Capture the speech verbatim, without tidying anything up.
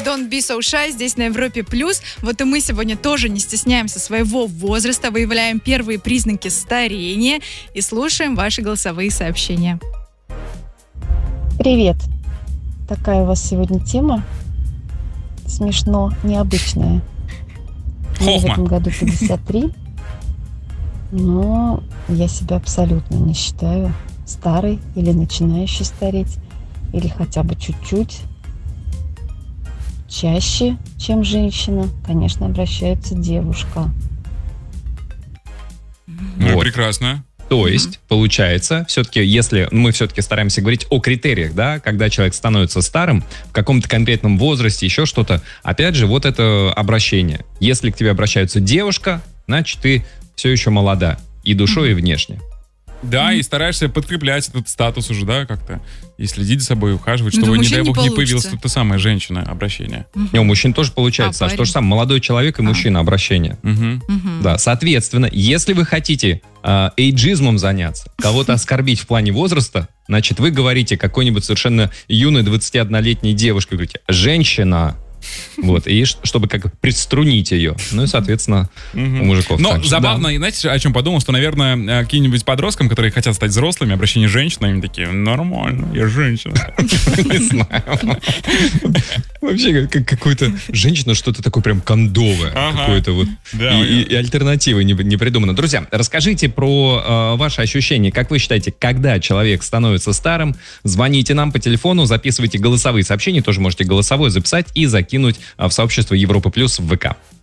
Don't be so shy здесь на Европе плюс. Вот и мы сегодня тоже не стесняемся своего возраста, выявляем первые признаки старения и слушаем ваши голосовые сообщения. Привет. Такая у вас сегодня тема. Смешно, необычная. Мне в этом году пятьдесят три. Но я себя абсолютно не считаю старой или начинающей стареть, или хотя бы чуть-чуть. Чаще, чем женщина, конечно, обращается девушка. Ну, вот. Прекрасно. То есть, получается, все-таки, если мы все-таки стараемся говорить о критериях, да, когда человек становится старым, в каком-то конкретном возрасте, еще что-то, опять же, вот это обращение. Если к тебе обращается девушка, значит, ты все еще молода и душой, mm-hmm. и внешне. Да, mm-hmm. и стараешься подкреплять этот статус уже, да, как-то. И следить за собой, ухаживать, чтобы, не дай бог, не, не появилась тут та самая женщина обращение. Mm-hmm. Не, у мужчин тоже получается. А, а что же сам молодой человек и а. мужчина обращение. Mm-hmm. Mm-hmm. Да, соответственно, если вы хотите э, эйджизмом заняться, кого-то оскорбить в плане возраста, значит, вы говорите какой-нибудь совершенно юной двадцатиоднолетней девушке, говорите, женщина. Вот, и чтобы как приструнить ее. Ну и, соответственно, mm-hmm. у мужиков. Но также. забавно, да. и знаете, о чем подумал, что, наверное, каким-нибудь подросткам, которые хотят стать взрослыми, обращение женщин, они такие, нормально, я женщина. Не знаю. Вообще, как какой-то женщина, что-то такое прям кондовое. Какое-то вот. И альтернативы не придумано. Друзья, расскажите про ваши ощущения. Как вы считаете, когда человек становится старым? Звоните нам по телефону, записывайте голосовые сообщения, тоже можете голосовое записать и закинуть в сообщество Европа Плюс в ВК.